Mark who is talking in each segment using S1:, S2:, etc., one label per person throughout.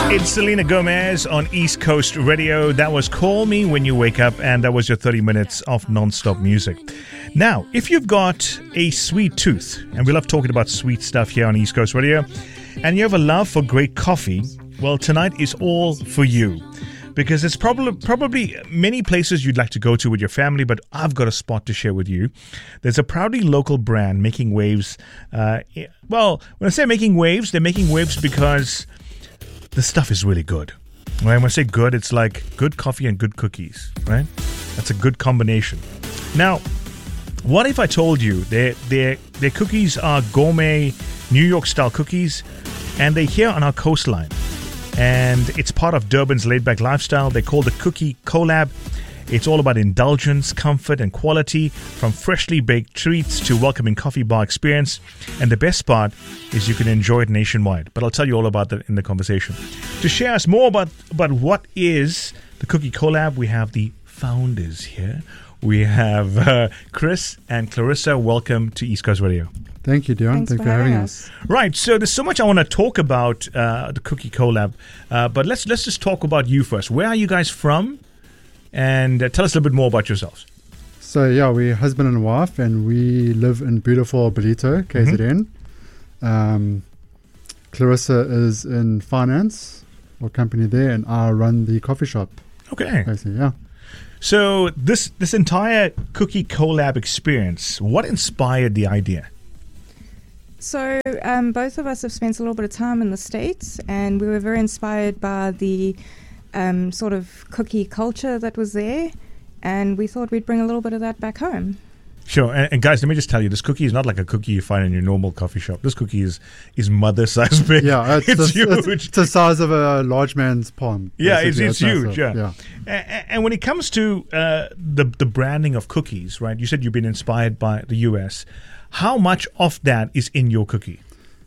S1: It's Selena Gomez on East Coast Radio. That was Call Me When You Wake Up, and that was your 30 minutes of non-stop music. Now, if you've got a sweet tooth, and we love talking about sweet stuff here on East Coast Radio, and you have a love for great coffee, well, tonight is all for you. Because there's probably many places you'd like to go to with your family, but I've got a spot to share with you. There's a proudly local brand making waves. Well, when I say making waves, they're making waves because the stuff is really good. When I say good, it's like good coffee and good cookies, right? That's a good combination. Now, what if I told you their cookies are gourmet New York-style cookies, and they're here on our coastline? And it's part of Durban's laid-back lifestyle. They call the Cookie Collab. It's all about indulgence, comfort, and quality, from freshly baked treats to welcoming coffee bar experience. And the best part is you can enjoy it nationwide. But I'll tell you all about that in the conversation. To share us more about what is the Cookie Collab, we have the founders here. We have Chris and Clarissa. Welcome to East Coast Radio.
S2: Thank you, Dion. Thanks for having us.
S1: Right, so there's so much I want to talk about the Cookie Collab, but let's just talk about you first. Where are you guys from? And tell us a little bit more about yourselves.
S2: So, yeah, we're husband and wife, and we live in beautiful Ballito, KZN. Clarissa is in finance, or company there, and I run the coffee shop.
S1: Okay.
S2: Basically, yeah.
S1: So this entire Cookie Collab experience, what inspired the idea?
S3: So both of us have spent a little bit of time in the States, and we were very inspired by the sort of cookie culture that was there, and we thought we'd bring a little bit of that back home.
S1: Sure, and guys, let me just tell you, this cookie is not like a cookie you find in your normal coffee shop. This cookie is mother-size big.
S2: Yeah,
S1: it's huge.
S2: It's the size of a large man's palm.
S1: Yeah, it's huge.
S2: Yeah.
S1: And when it comes to the branding of cookies, right? You said you've been inspired by the US. How much of that is in your cookie?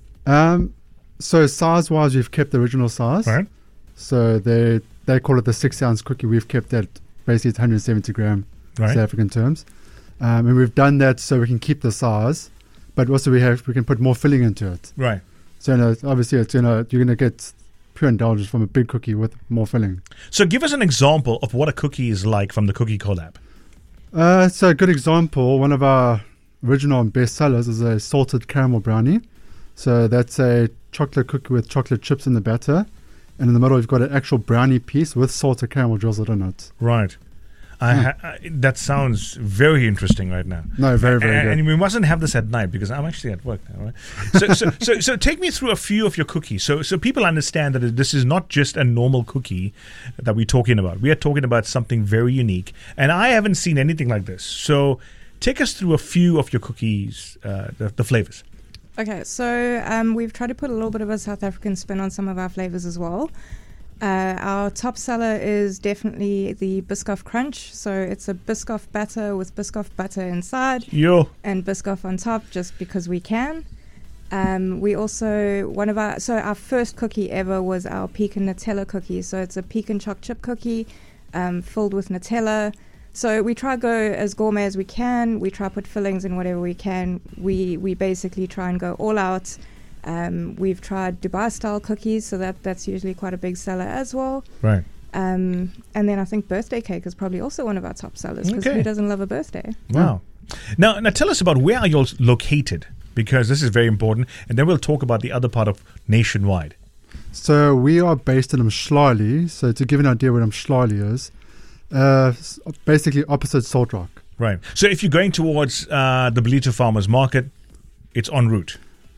S2: So size-wise, we've kept the original size.
S1: Right.
S2: So they call it the 6-ounce cookie. We've kept that basically it's 170 gram South African terms. And we've done that so we can keep the size, but also we can put more filling into it.
S1: Right.
S2: So obviously it's you're gonna get pure indulgence from a big cookie with more filling.
S1: So give us an example of what a cookie is like from the Cookie Collab.
S2: So a good example, one of our original and best sellers is a salted caramel brownie. So that's a chocolate cookie with chocolate chips in the batter, and in the middle you've got an actual brownie piece with salted caramel drizzled in it.
S1: Right. That sounds very interesting right now.
S2: No, very, very good.
S1: And we mustn't have this at night because I'm actually at work now, right? So take me through a few of your cookies. So people understand that this is not just a normal cookie that we're talking about. We are talking about something very unique, and I haven't seen anything like this. So take us through a few of your cookies, the flavors.
S3: Okay, so we've tried to put a little bit of a South African spin on some of our flavors as well. Our top seller is definitely the Biscoff Crunch. So it's a Biscoff batter with Biscoff butter inside and Biscoff on top, just because we can. We also, our first cookie ever was our pecan Nutella cookie. So it's a pecan choc chip cookie filled with Nutella. So we try to go as gourmet as we can. We try to put fillings in whatever we can. We basically try and go all out. We've tried Dubai-style cookies, so that's usually quite a big seller as well.
S1: Right.
S3: And then I think birthday cake is probably also one of our top sellers, because who doesn't love a birthday?
S1: Wow. Now tell us about where are you all located, because this is very important, and then we'll talk about the other part of nationwide.
S2: So we are based in Umhlali. So to give you an idea what Umhlali is, basically opposite Salt Rock.
S1: Right. So if you're going towards the Ballito Farmers Market, it's en route.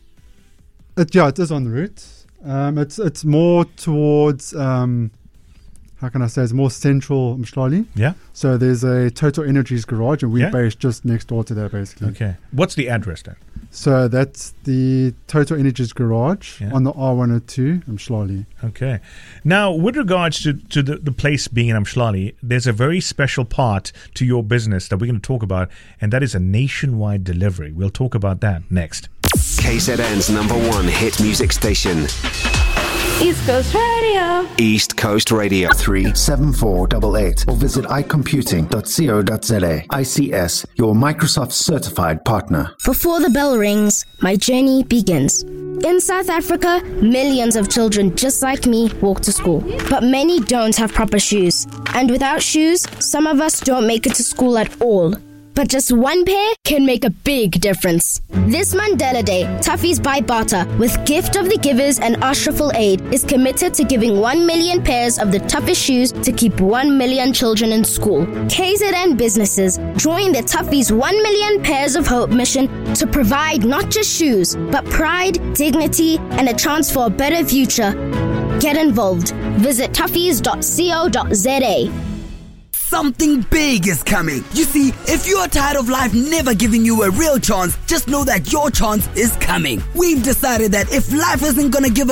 S2: It is on the route. It's more towards how can I say? It's more central Umhlali.
S1: Yeah.
S2: So there's a Total Energies garage, and we're based just next door to that, basically.
S1: Okay. What's the address then?
S2: So that's the Total Energies garage on the R102 Umhlali.
S1: Okay. Now, with regards to the place being in Umhlali, there's a very special part to your business that we're going to talk about, and that is a nationwide delivery. We'll talk about that next.
S4: KZN's #1 hit music station. East Coast Radio.
S5: East Coast Radio 37488 or visit icomputing.co.za. ICS, your Microsoft certified partner.
S6: Before the bell rings, my journey begins. In South Africa, millions of children just like me walk to school, but many don't have proper shoes. And without shoes, some of us don't make it to school at all. But just one pair can make a big difference. This Mandela Day, Toughies by Barter, with Gift of the Givers and Ashraful Aid, is committed to giving 1 million pairs of the toughest shoes to keep 1 million children in school. KZN businesses join the Toughies 1 million pairs of hope mission to provide not just shoes, but pride, dignity, and a chance for a better future. Get involved. Visit toughies.co.za.
S7: Something big is coming. You see, if you are tired of life never giving you a real chance, just know that your chance is coming. We've decided that if life isn't gonna give us